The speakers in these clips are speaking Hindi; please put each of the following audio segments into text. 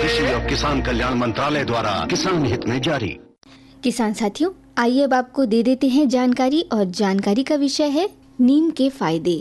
कृषि और किसान कल्याण मंत्रालय द्वारा किसान हित में जारी। किसान साथियों, आइए अब आपको दे देते हैं जानकारी, और जानकारी का विषय है नीम के फायदे।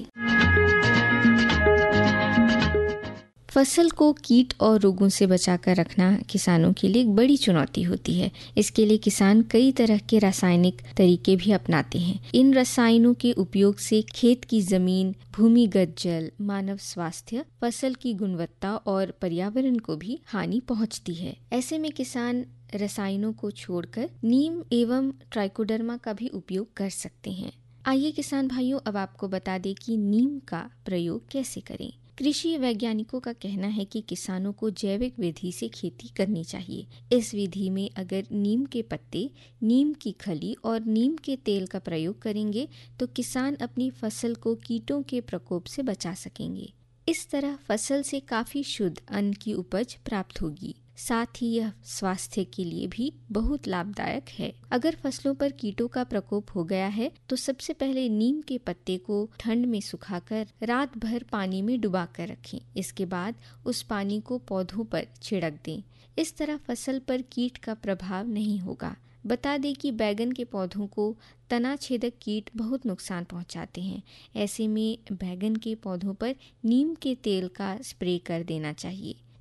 फसल को कीट और रोगों से बचाकर रखना किसानों के लिए एक बड़ी चुनौती होती है। इसके लिए किसान कई तरह के रासायनिक तरीके भी अपनाते हैं। इन रसायनों के उपयोग से खेत की जमीन, भूमिगत जल, मानव स्वास्थ्य, फसल की गुणवत्ता और पर्यावरण को भी हानि पहुंचती है। ऐसे में किसान रसायनों को छोड़कर नीम एवं ट्राइकोडर्मा का भी उपयोग कर सकते हैं। आइए किसान भाइयों, अब आपको बता दें कि नीम का प्रयोग कैसे करें। कृषि वैज्ञानिकों का कहना है कि किसानों को जैविक विधि से खेती करनी चाहिए। इस विधि में अगर नीम के पत्ते, नीम की खली और नीम के तेल का प्रयोग करेंगे तो किसान अपनी फसल को कीटों के प्रकोप से बचा सकेंगे। इस तरह फसल से काफी शुद्ध अन्न की उपज प्राप्त होगी। साथ ही यह स्वास्थ्य के लिए भी बहुत लाभदायक है। अगर फसलों पर कीटों का प्रकोप हो गया है तो सबसे पहले नीम के पत्ते को ठंड में सुखाकर रात भर पानी में डुबा कर रखें। इसके बाद उस पानी को पौधों पर छिड़क दें। इस तरह फसल पर कीट का प्रभाव नहीं होगा। बता दें कि बैगन के पौधों को तना छेदक कीट बहुत नुकसान पहुंचाते हैं। ऐसे में बैगन के पौधों पर नीम के तेल का स्प्रे कर देना चाहिए।